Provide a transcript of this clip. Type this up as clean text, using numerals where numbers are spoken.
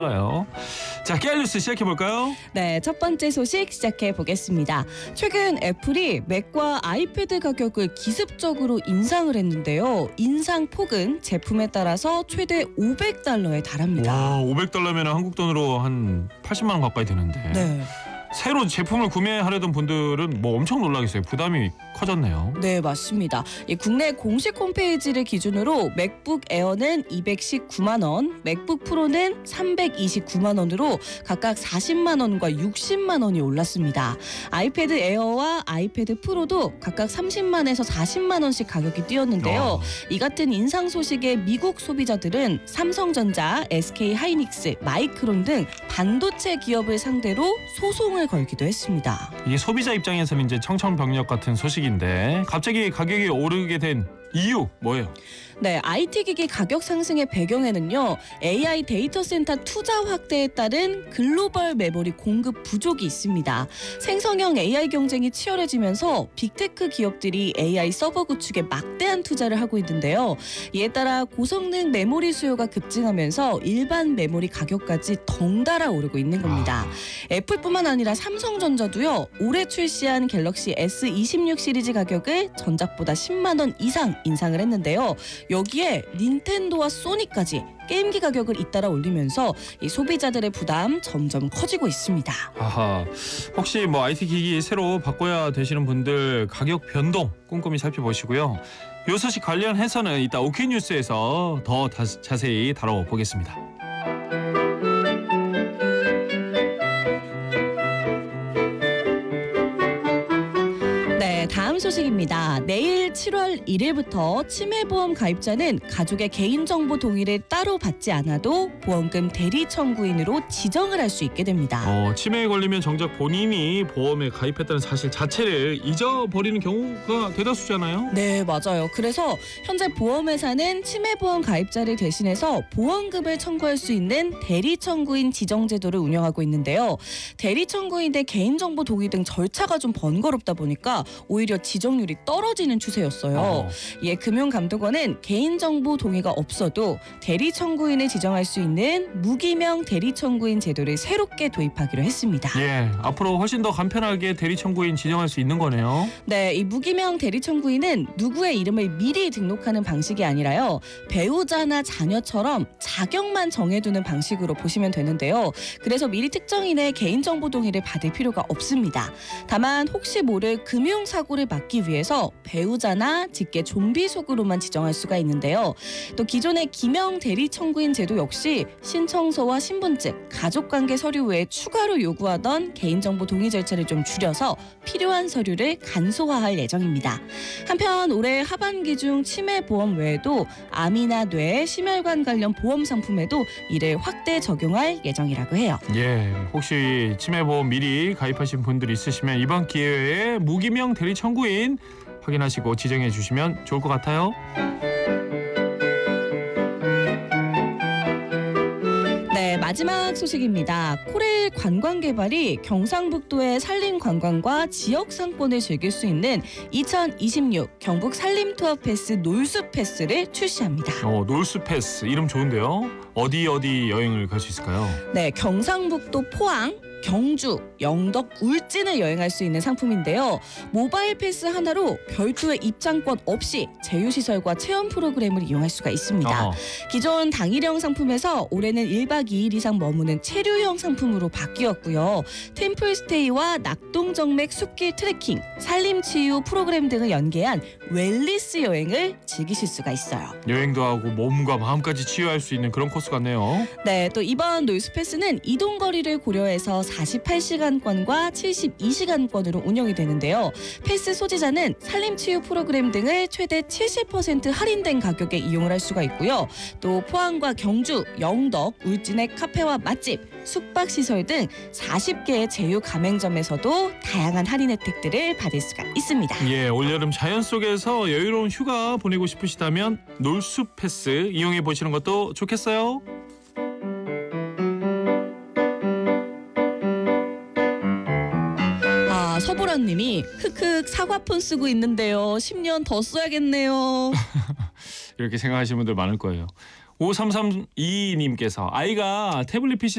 요. 자, 깨알 뉴스 시작해 볼까요? 네, 첫 번째 소식 시작해 보겠습니다. 최근 애플이 맥과 아이패드 가격을 기습적으로 인상을 했는데요. 인상 폭은 제품에 따라서 최대 $500에 달합니다. 와, $500면 한국 돈으로 한 80만 원 가까이 되는데. 네. 새로 제품을 구매하려던 분들은 뭐 엄청 놀라겠어요. 부담이 커졌네요. 네, 맞습니다. 이 국내 공식 홈페이지를 기준으로 맥북 에어는 219만 원, 맥북 프로는 329만 원으로 각각 40만 원과 60만 원이 올랐습니다. 아이패드 에어와 아이패드 프로도 각각 30만에서 40만 원씩 가격이 뛰었는데요. 이 같은 인상 소식에 미국 소비자들은 삼성전자, SK 하이닉스, 마이크론 등 반도체 기업을 상대로 소송을 걸기도 했습니다. 이게 소비자 입장에서는 이제 청천벽력 같은 소식인데 갑자기 가격이 오르게 된 이유 뭐예요? 네, IT 기기 가격 상승의 배경에는요. AI 데이터 센터 투자 확대에 따른 글로벌 메모리 공급 부족이 있습니다. 생성형 AI 경쟁이 치열해지면서 빅테크 기업들이 AI 서버 구축에 막대한 투자를 하고 있는데요. 이에 따라 고성능 메모리 수요가 급증하면서 일반 메모리 가격까지 덩달아 오르고 있는 겁니다. 애플뿐만 아니라 삼성전자도요. 올해 출시한 갤럭시 S26 시리즈 가격을 전작보다 10만 원 이상 인상을 했는데요. 여기에 닌텐도와 소니까지 게임기 가격을 잇따라 올리면서 이 소비자들의 부담 점점 커지고 있습니다. 아하, 혹시 뭐 IT 기기 새로 바꿔야 되시는 분들 가격 변동 꼼꼼히 살펴보시고요. 이 소식 관련해서는 이따 오케이뉴스에서 더 자세히 다뤄보겠습니다. 다음 소식입니다. 내일 7월 1일부터 치매보험 가입자는 가족의 개인정보 동의를 따로 받지 않아도 보험금 대리 청구인으로 지정을 할 수 있게 됩니다. 치매에 걸리면 정작 본인이 보험에 가입했다는 사실 자체를 잊어버리는 경우가 대다수잖아요. 네, 맞아요. 그래서 현재 보험회사는 치매보험 가입자를 대신해서 보험금을 청구할 수 있는 대리 청구인 지정 제도를 운영하고 있는데요. 대리 청구인의 개인정보 동의 등 절차가 좀 번거롭다 보니까 오히려 지정률이 떨어지는 추세였어요. 예, 금융감독원은 개인정보 동의가 없어도 대리 청구인을 지정할 수 있는 무기명 대리 청구인 제도를 새롭게 도입하기로 했습니다. 예, 앞으로 훨씬 더 간편하게 대리 청구인 지정할 수 있는 거네요. 네, 이 무기명 대리 청구인은 누구의 이름을 미리 등록하는 방식이 아니라요. 배우자나 자녀처럼 자격만 정해두는 방식으로 보시면 되는데요. 그래서 미리 특정인의 개인정보 동의를 받을 필요가 없습니다. 다만 혹시 모를 금융사고를 막기 위해서 배우자나 직계 좀비 속으로만 지정할 수가 있는데요. 또 기존의 기명 대리 청구인 제도 역시 신청서와 신분증, 가족관계 서류 외에 추가로 요구하던 개인정보 동의 절차를 좀 줄여서 필요한 서류를 간소화할 예정입니다. 한편 올해 하반기 중 치매보험 외에도 암이나 뇌, 심혈관 관련 보험 상품에도 이를 확대 적용할 예정이라고 해요. 예, 혹시 치매보험 미리 가입하신 분들이 있으시면 이번 기회에 무기명 대리 청구인 확인하시고 지정해 주시면 좋을 것 같아요. 네, 마지막 소식입니다. 코레일 관광개발이 경상북도의 산림관광과 지역상권을 즐길 수 있는 2026 경북 산림투어 패스 놀수 패스를 출시합니다. 놀수 패스 이름 좋은데요. 어디 여행을 갈 수 있을까요? 네, 경상북도 포항, 경주, 영덕, 울진을 여행할 수 있는 상품인데요. 모바일 패스 하나로 별도의 입장권 없이 제휴시설과 체험 프로그램을 이용할 수가 있습니다. 기존 당일형 상품에서 올해는 1박 2일 이상 머무는 체류형 상품으로 바뀌었고요. 템플스테이와 낙동정맥 숲길 트레킹, 산림치유 프로그램 등을 연계한 웰리스 여행을 즐기실 수가 있어요. 여행도 하고 몸과 마음까지 치유할 수 있는 그런 코스 같네요. 네, 또 이번 놀수 패스는 이동거리를 고려해서 48시간권과 72시간권으로 운영이 되는데요. 패스 소지자는 산림치유 프로그램 등을 최대 70% 할인된 가격에 이용을 할 수가 있고요. 또 포항과 경주, 영덕, 울진의 카페와 맛집, 숙박시설 등 40개의 제휴 가맹점에서도 다양한 할인 혜택들을 받을 수가 있습니다. 예, 올여름 자연 속에서 여유로운 휴가 보내고 싶으시다면 놀수 패스 이용해 보시는 것도 좋겠어요. 서보라님이 흑흑 사과폰 쓰고 있는데요. 10년 더 써야겠네요. 이렇게 생각하시는 분들 많을 거예요. 5332님께서 아이가 태블릿 PC